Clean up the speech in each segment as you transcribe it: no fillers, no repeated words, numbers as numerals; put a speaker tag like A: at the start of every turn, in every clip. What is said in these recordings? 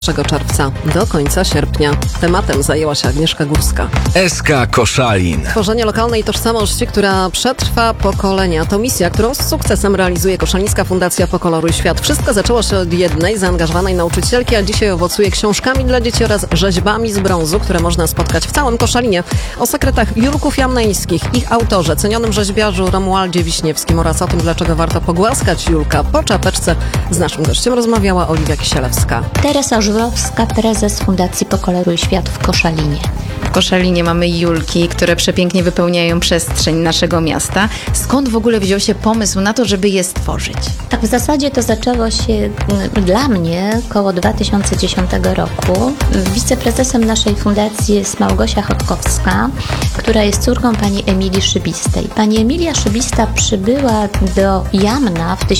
A: Czerwca do końca sierpnia. Tematem zajęła się Agnieszka Górska.
B: SK Koszalin.
A: Tworzenie lokalnej tożsamości, która przetrwa pokolenia. To misja, którą z sukcesem realizuje Koszalińska Fundacja Pokoloruj Świat. Wszystko zaczęło się od jednej zaangażowanej nauczycielki, a dzisiaj owocuje książkami dla dzieci oraz rzeźbami z brązu, które można spotkać w całym Koszalinie. O sekretach Julków Jamneńskich, ich autorze, cenionym rzeźbiarzu Romualdzie Wiśniewskim oraz o tym, dlaczego warto pogłaskać Julka po czapeczce, z naszym gościem rozmawiała Oliwia Kisielewska.
C: Teresa Żurowska, prezes Fundacji Pokoloruj Świat w Koszalinie.
D: W Koszalinie mamy julki, które przepięknie wypełniają przestrzeń naszego miasta. Skąd w ogóle wziął się pomysł na to, żeby je stworzyć?
C: Tak, w zasadzie to zaczęło się dla mnie koło 2010 roku. Wiceprezesem naszej fundacji jest Małgosia Chodkowska, która jest córką pani Emilii Szybistej. Pani Emilia Szybista przybyła do Jamna w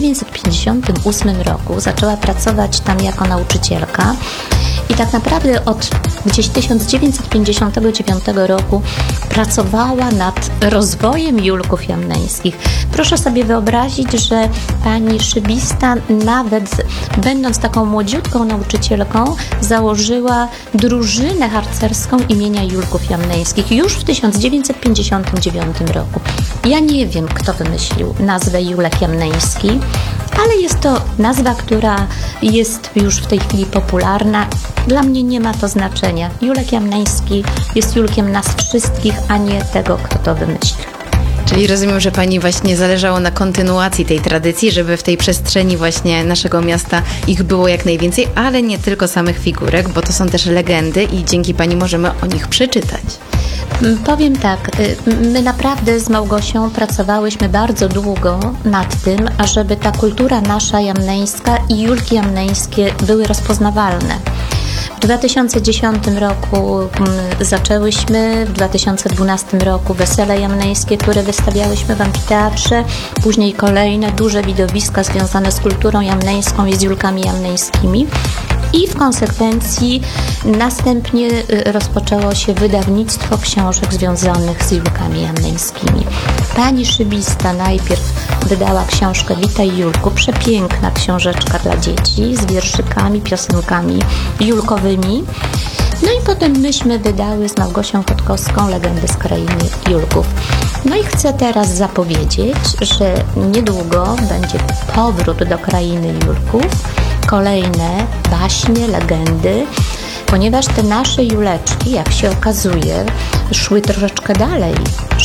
C: 1958 roku. Zaczęła pracować tam jako nauczycielka. I tak naprawdę od gdzieś 1959 roku pracowała nad rozwojem Julków Jamneńskich. Proszę sobie wyobrazić, że pani Szybista, nawet będąc taką młodziutką nauczycielką, założyła drużynę harcerską imienia Julków Jamneńskich już w 1959 roku. Ja nie wiem, kto wymyślił nazwę Julek Jamneński, ale jest to nazwa, która jest już w tej chwili popularna. Dla mnie nie ma to znaczenia. Julek Jamneński jest Julkiem nas wszystkich, a nie tego, kto to wymyślił.
D: Czyli rozumiem, że pani właśnie zależało na kontynuacji tej tradycji, żeby w tej przestrzeni właśnie naszego miasta ich było jak najwięcej, ale nie tylko samych figurek, bo to są też legendy i dzięki pani możemy o nich przeczytać.
C: Powiem tak, my naprawdę z Małgosią pracowałyśmy bardzo długo nad tym, ażeby ta kultura nasza jamneńska i Julki Jamneńskie były rozpoznawalne. W 2010 roku zaczęłyśmy, w 2012 roku Wesele Jamneńskie, które wystawiałyśmy w amfiteatrze, później kolejne duże widowiska związane z kulturą jamneńską i z Julkami Jamneńskimi. I w konsekwencji następnie rozpoczęło się wydawnictwo książek związanych z Julkami Jamneńskimi. Pani Szybista najpierw wydała książkę Witaj Julku, przepiękna książeczka dla dzieci z wierszykami, piosenkami julkowymi. No i potem myśmy wydały z Małgosią Chodkowską Legendy z krainy Julków. No i chcę teraz zapowiedzieć, że niedługo będzie powrót do krainy Julków, kolejne baśnie, legendy, ponieważ te nasze Juleczki, jak się okazuje, szły troszeczkę dalej.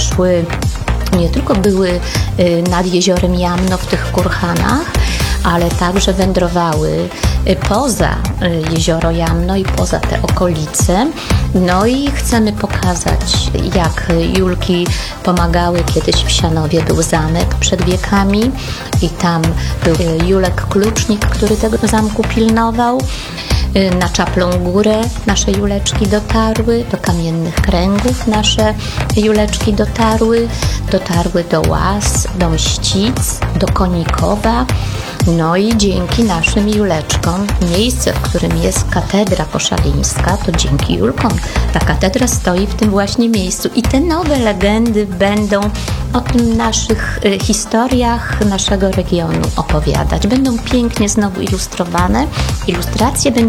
C: Nie tylko były nad jeziorem Jamno w tych kurhanach, ale także wędrowały poza jezioro Jamno i poza te okolice. No i chcemy pokazać, jak Julki pomagały. Kiedyś w Sianowie był zamek przed wiekami i tam był Julek Klucznik, który tego zamku pilnował. Na Czaplą Górę nasze Juleczki dotarły, do Kamiennych Kręgów nasze Juleczki dotarły do Łaz, do Mścic, do Konikowa. No i dzięki naszym Juleczkom, miejsce, w którym jest katedra koszalińska, to dzięki Julkom ta katedra stoi w tym właśnie miejscu. I te nowe legendy będą o tym naszych historiach naszego regionu opowiadać. Będą pięknie znowu ilustrowane. Ilustracje będą